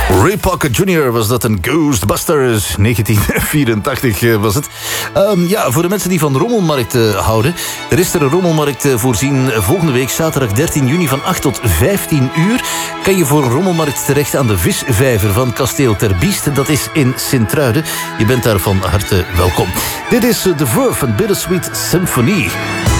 Ray Parker Jr. was dat, een Ghostbusters. 1984 was het. Voor de mensen die van rommelmarkt houden. Er is een rommelmarkt voorzien volgende week, zaterdag 13 juni van 8 tot 15 uur. Kan je voor een rommelmarkt terecht aan de visvijver van Kasteel Ter Biest. Dat is in Sint-Truiden. Je bent daar van harte welkom. Dit is The Verve, een Bittersweet Symphony.